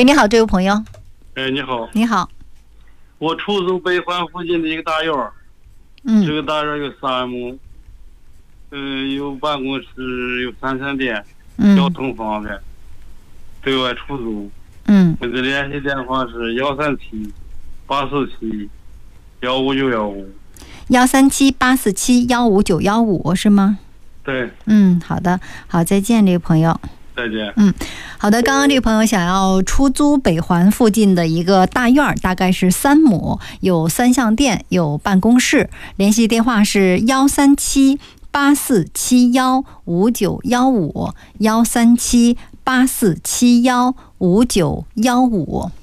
喂，你好，这位朋友。 你好。 你好。 我出租北环附近的一个大院儿，这个大院有3亩，有办公室，有3餐店，交通方便，对外出租。我的联系电话是137-847-15915。 137-847-15915是吗？ 对。 好的，好，再见，这位朋友。 再见。 好的，刚刚这个朋友想要出租北环附近的一个大院，大概是3亩，有3项店，有办公室，联系电话是137-847-15915，137-847-15915。